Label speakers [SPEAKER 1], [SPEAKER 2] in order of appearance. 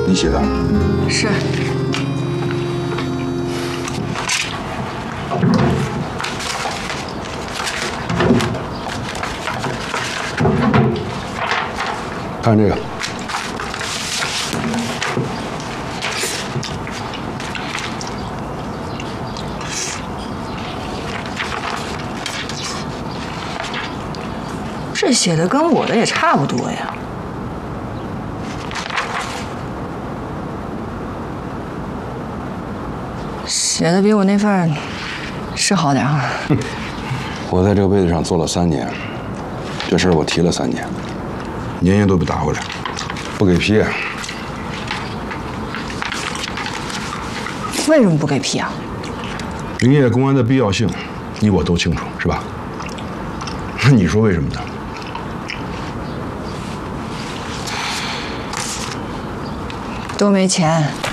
[SPEAKER 1] 你写的？
[SPEAKER 2] 是。
[SPEAKER 1] 看这个。
[SPEAKER 2] 这写的跟我的也差不多呀。写的比我那份是好点啊。
[SPEAKER 1] 我在这个位子上坐了3年，这事儿我提了3年，年年都被打回来，不给批。
[SPEAKER 2] 为什么不给批啊？
[SPEAKER 1] 营业公安的必要性，你我都清楚，是吧？那你说为什么呢？
[SPEAKER 2] 都没钱。